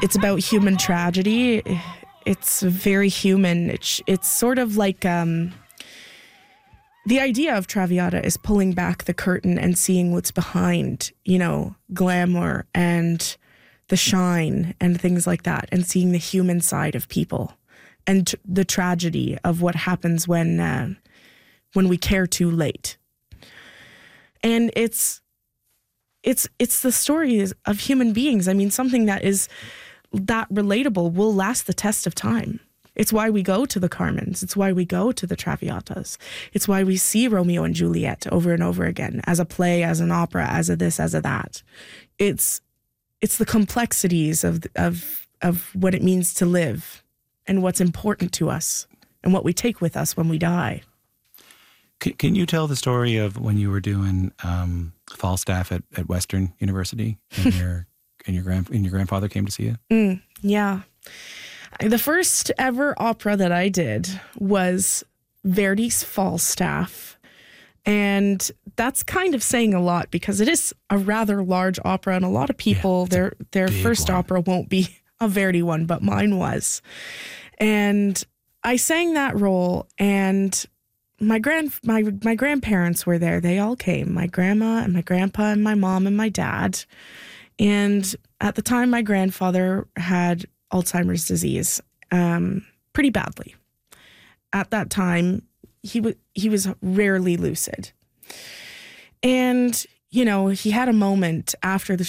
It's about human tragedy. It's very human. It's sort of like the idea of Traviata is pulling back the curtain and seeing what's behind, glamour and the shine and things like that, and seeing the human side of people and the tragedy of what happens when we care too late. And it's the stories of human beings. I mean, something that is that relatable will last the test of time. It's why we go to the Carmens. It's why we go to the Traviatas. It's why we see Romeo and Juliet over and over again, as a play, as an opera, as a this, as a that. It's the complexities of what it means to live and what's important to us and what we take with us when we die. Can you tell the story of when you were doing Falstaff at Western University and your grandfather came to see you? Yeah. The first ever opera that I did was Verdi's Falstaff. And that's kind of saying a lot because it is a rather large opera, and a lot of people, their first opera won't be a Verdi one, but mine was. And I sang that role, and my grandparents were there. They all came, my grandma and my grandpa and my mom and my dad. And at the time, my grandfather had Alzheimer's disease pretty badly. At that time, he was rarely lucid. And, he had a moment after the